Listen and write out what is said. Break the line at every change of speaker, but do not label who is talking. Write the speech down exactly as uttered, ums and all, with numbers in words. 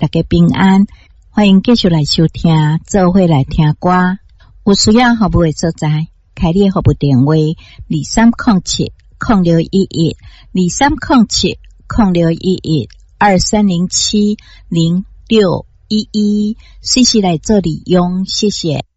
大家平安，欢迎继续来收听，做伙来听歌。有需要服务的所在，开立服务电话二三零七零六一一二三零七零六一一二三零七零六一一，随时来做利用，谢谢。